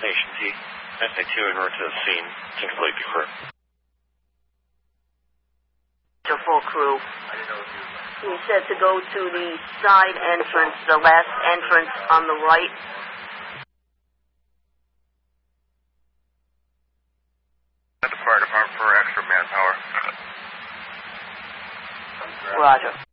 Station T. SA2 en route to the scene to complete the crew. To full crew. He said to go to the side entrance, the last entrance on the right. At the fire department for extra manpower. Roger.